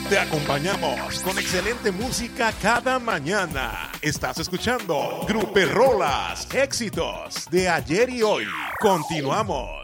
Te acompañamos con excelente música cada mañana. Estás escuchando Grupo Rolas, éxitos de ayer y hoy. Continuamos.